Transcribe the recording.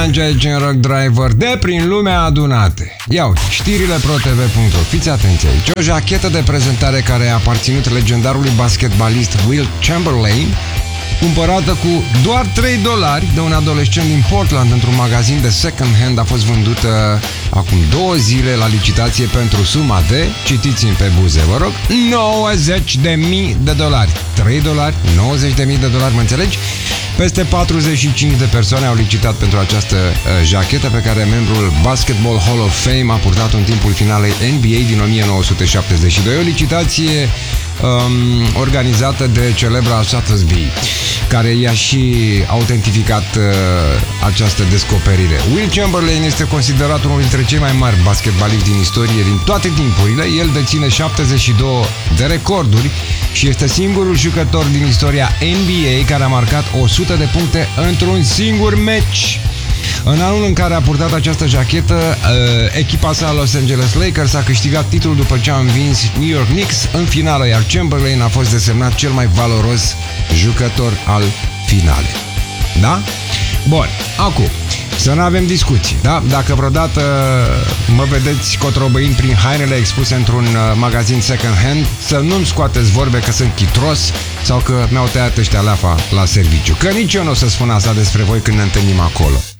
aici în Rock Driver de prin lumea adunate. Ia uite, știrile ProTV.ro. Fiți atenți aici. O jachetă de prezentare care a aparținut legendarului basketbalist Wilt Chamberlain, cumpărată cu doar $3 de un adolescent din Portland într-un magazin de second hand, a fost vândută acum 2 zile la licitație pentru suma de, citiți-mi pe buze, vă rog, $90.000. $3, $90.000, mă înțelegi? Peste 45 de persoane au licitat pentru această jachetă pe care membrul Basketball Hall of Fame a purtat-o în timpul finalei NBA din 1972. O licitație organizată de celebra Sotheby's, care i-a și autentificat această descoperire. Wilt Chamberlain este considerat unul dintre cei mai mari basketbaliști din istorie din toate timpurile. El deține 72 de recorduri și este singurul jucător din istoria NBA care a marcat 100 de puncte într-un singur meci. În anul în care a purtat această jachetă, echipa sa Los Angeles Lakers a câștigat titlul după ce a învins New York Knicks în finală, iar Chamberlain a fost desemnat cel mai valoros jucător al finalei. Da? Bun, acum, să nu avem discuții, da? Dacă vreodată mă vedeți cotrobăind prin hainele expuse într-un magazin second hand, să nu-mi scoateți vorbe că sunt chitros sau că mi-au tăiat ăștia leafa la serviciu. Că nici eu nu o să spun asta despre voi când ne întâlnim acolo.